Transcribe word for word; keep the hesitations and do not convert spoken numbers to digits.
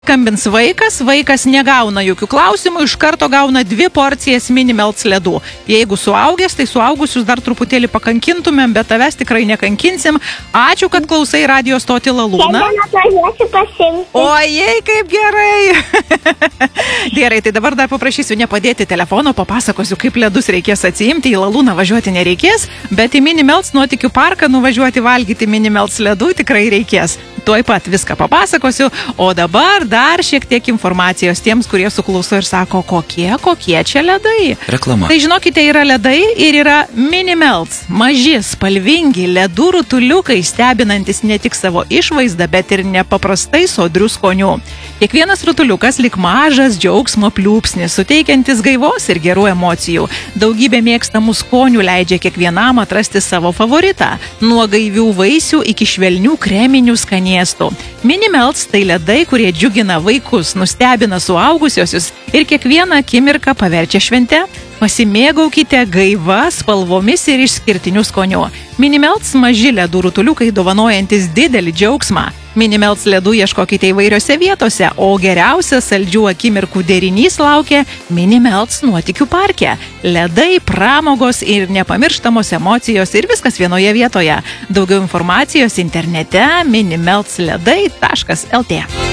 Skambins vaikas, vaikas negauna jokių klausimų, iš karto gauna dvi porcijas Minimelts ledų. Jeigu suaugęs, tai suaugusius dar truputėlį pakankintumėm, bet tavęs tikrai nekankinsim. Ačiū, kad klausai radijo stotį Lalūną. Šiandien atvažiuosiu pasimti. Ojei, kaip gerai. Gerai, tai dabar dar paprašysiu nepadėti telefono, papasakosiu, kaip ledus reikės atsiimti. Į Lalūną važiuoti nereikės, bet į Minimelts nuotykių parką nuvažiuoti valgyti Minimelts ledų tikrai reikės. Tuoj pat viską papasakosiu, o dabar dar šiek tiek informacijos tiems, kurie suklauso ir sako, kokie, kokie čia ledai. Reklama. Tai žinokite, yra ledai ir yra Minimelts. Maži, spalvingi, ledų rutuliukai, stebinantis ne tik savo išvaizdą, bet ir nepaprastai sodrių skonių. Kiekvienas rutuliukas lyg mažas džiaugsmo pliūpsnis, suteikiantis gaivos ir gerų emocijų. Daugybė mėgstamų skonių leidžia kiekvienam atrasti savo favoritą. Nuo gaivių vaisių iki švelnių kreminių skanėstų. Minimelts tai ledai, kurie džiugina vaikus, nustebina suaugusiosius ir kiekvieną akimirką paverčia švente. Pasimėgaukite gaiva, spalvomis ir išskirtiniu skoniu. Minimelts maži ledų rutuliukai dovanojantis didelį džiaugsmą. Minimelts ledų ieškokite įvairiose vietose, o geriausias saldžių akimirkų derinys laukia Minimelts nuotykių parke. Ledai, pramogos ir nepamirštamos emocijos ir viskas vienoje vietoje. Daugiau informacijos internete minimelts ledai taškas lt.